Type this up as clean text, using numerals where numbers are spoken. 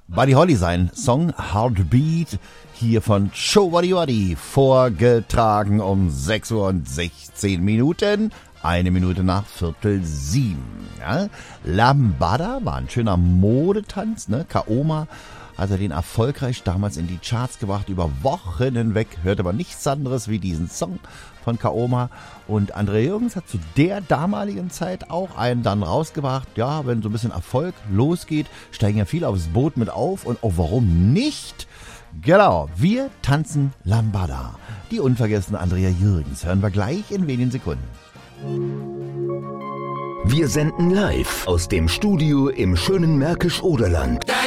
Buddy Holly sein Song Heartbeat hier von Show Waddy Waddy, vorgetragen um 6 Uhr und 16 Minuten, 1 Minute nach 6:45. Ja? Lambada war ein schöner Modetanz, ne? Kaoma hat er den erfolgreich damals in die Charts gebracht, über Wochen hinweg, hörte aber nichts anderes wie diesen Song von Kaoma. Und André Jürgens hat zu der damaligen Zeit auch einen dann rausgebracht, ja, wenn so ein bisschen Erfolg losgeht, steigen ja viele aufs Boot mit auf und auch warum nicht? Genau, wir tanzen Lambada. Die unvergessene Andrea Jürgens hören wir gleich in wenigen Sekunden. Wir senden live aus dem Studio im schönen Märkisch-Oderland.